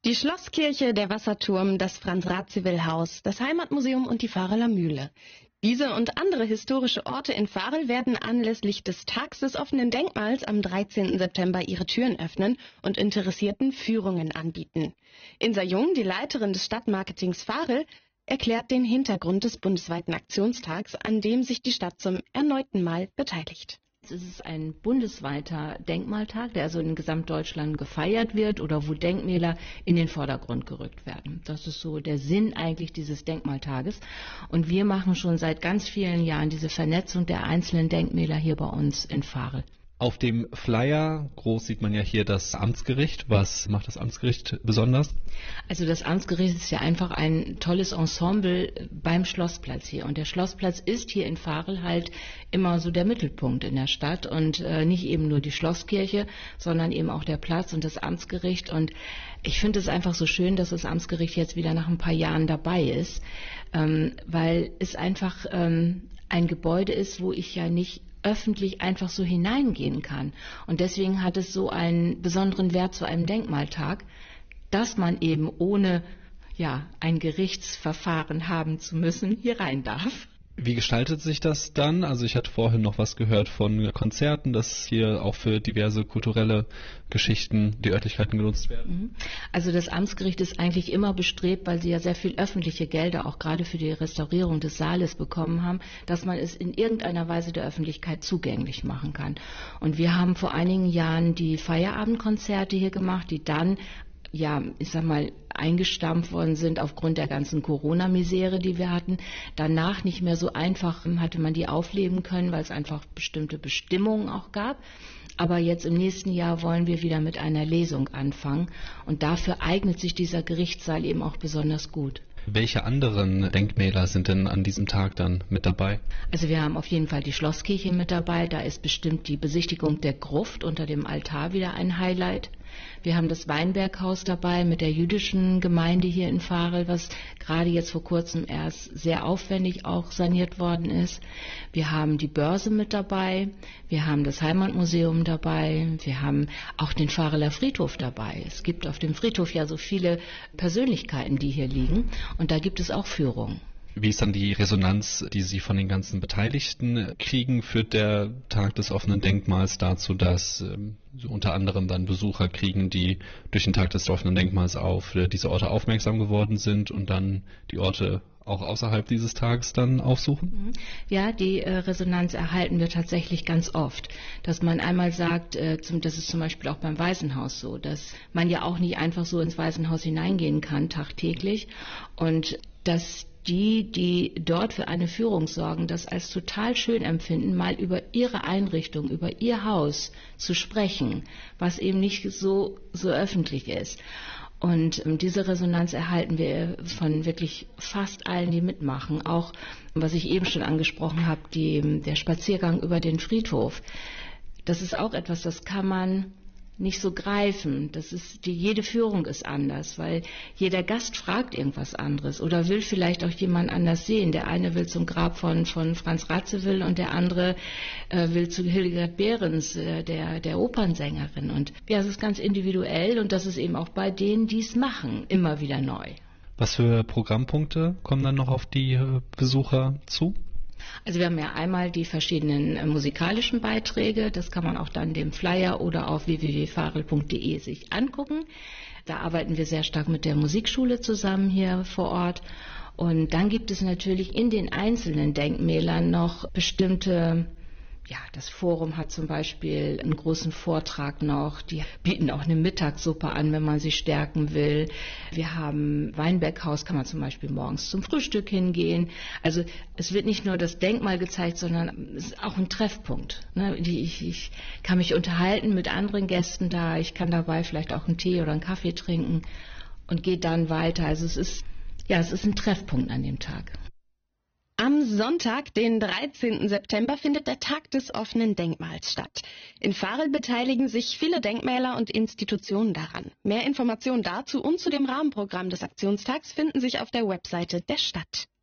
Die Schlosskirche, der Wasserturm, das Franz-Radziwiłł-Haus, das Heimatmuseum und die Vareler Mühle. Diese und andere historische Orte in Varel werden anlässlich des Tags des offenen Denkmals am 13. September ihre Türen öffnen und Interessierten Führungen anbieten. Insa Jung, die Leiterin des Stadtmarketings Varel, erklärt den Hintergrund des bundesweiten Aktionstags, an dem sich die Stadt zum erneuten Mal beteiligt. Es ist ein bundesweiter Denkmaltag, der also in Gesamtdeutschland gefeiert wird oder wo Denkmäler in den Vordergrund gerückt werden. Das ist so der Sinn eigentlich dieses Denkmaltages. Und wir machen schon seit ganz vielen Jahren diese Vernetzung der einzelnen Denkmäler hier bei uns in Varel. Auf dem Flyer groß sieht man ja hier das Amtsgericht. Was macht das Amtsgericht besonders? Also das Amtsgericht ist ja einfach ein tolles Ensemble beim Schlossplatz hier. Und der Schlossplatz ist hier in Varel halt immer so der Mittelpunkt in der Stadt. Und nicht eben nur die Schlosskirche, sondern eben auch der Platz und das Amtsgericht. Und ich finde es einfach so schön, dass das Amtsgericht jetzt wieder nach ein paar Jahren dabei ist, weil es einfach ein Gebäude ist, wo ich ja nicht öffentlich einfach so hineingehen kann. Und deswegen hat es so einen besonderen Wert zu einem Denkmaltag, dass man eben ohne ein Gerichtsverfahren haben zu müssen, hier rein darf. Wie gestaltet sich das dann? Also ich hatte vorhin noch was gehört von Konzerten, dass hier auch für diverse kulturelle Geschichten die Örtlichkeiten genutzt werden. Also das Amtsgericht ist eigentlich immer bestrebt, weil sie ja sehr viel öffentliche Gelder auch gerade für die Restaurierung des Saales bekommen haben, dass man es in irgendeiner Weise der Öffentlichkeit zugänglich machen kann. Und wir haben vor einigen Jahren die Feierabendkonzerte hier gemacht, die dann eingestampft worden sind aufgrund der ganzen Corona-Misere, die wir hatten. Danach nicht mehr so einfach hatte man die aufleben können, weil es einfach bestimmte Bestimmungen auch gab. Aber jetzt im nächsten Jahr wollen wir wieder mit einer Lesung anfangen. Und dafür eignet sich dieser Gerichtssaal eben auch besonders gut. Welche anderen Denkmäler sind denn an diesem Tag dann mit dabei? Also wir haben auf jeden Fall die Schlosskirche mit dabei. Da ist bestimmt die Besichtigung der Gruft unter dem Altar wieder ein Highlight. Wir haben das Weinberghaus dabei mit der jüdischen Gemeinde hier in Varel, was gerade jetzt vor kurzem erst sehr aufwendig auch saniert worden ist. Wir haben die Börse mit dabei, wir haben das Heimatmuseum dabei, wir haben auch den Vareler Friedhof dabei. Es gibt auf dem Friedhof ja so viele Persönlichkeiten, die hier liegen, und da gibt es auch Führungen. Wie ist dann die Resonanz, die Sie von den ganzen Beteiligten kriegen? Führt der Tag des offenen Denkmals dazu, dass unter anderem dann Besucher kriegen, die durch den Tag des offenen Denkmals auf diese Orte aufmerksam geworden sind und dann die Orte auch außerhalb dieses Tages dann aufsuchen? Ja, die Resonanz erhalten wir tatsächlich ganz oft. Dass man einmal sagt, das ist zum Beispiel auch beim Waisenhaus so, dass man ja auch nicht einfach so ins Waisenhaus hineingehen kann tagtäglich, und dass die dort für eine Führung sorgen, das als total schön empfinden, mal über ihre Einrichtung, über ihr Haus zu sprechen, was eben nicht so öffentlich ist. Und diese Resonanz erhalten wir von wirklich fast allen, die mitmachen. Auch, was ich eben schon angesprochen habe, der Spaziergang über den Friedhof. Das ist auch etwas, das kann man nicht so greifen. Jede Führung ist anders, weil jeder Gast fragt irgendwas anderes oder will vielleicht auch jemand anders sehen. Der eine will zum Grab von Franz Radziwiłł und der andere will zu Hildegard Behrens, der Opernsängerin. Und ja, es ist ganz individuell, und das ist eben auch bei denen, die es machen, immer wieder neu. Was für Programmpunkte kommen dann noch auf die Besucher zu? Also wir haben ja einmal die verschiedenen musikalischen Beiträge, das kann man auch dann dem Flyer oder auf www.varel.de sich angucken. Da arbeiten wir sehr stark mit der Musikschule zusammen hier vor Ort. Und dann gibt es natürlich in den einzelnen Denkmälern noch bestimmte. Das Forum hat zum Beispiel einen großen Vortrag noch. Die bieten auch eine Mittagssuppe an, wenn man sie stärken will. Wir haben Weinberghaus, kann man zum Beispiel morgens zum Frühstück hingehen. Also es wird nicht nur das Denkmal gezeigt, sondern es ist auch ein Treffpunkt. Ich kann mich unterhalten mit anderen Gästen da. Ich kann dabei vielleicht auch einen Tee oder einen Kaffee trinken und gehe dann weiter. Also es ist ein Treffpunkt an dem Tag. Am Sonntag, den 13. September, findet der Tag des offenen Denkmals statt. In Varel beteiligen sich viele Denkmäler und Institutionen daran. Mehr Informationen dazu und zu dem Rahmenprogramm des Aktionstags finden sich auf der Webseite der Stadt.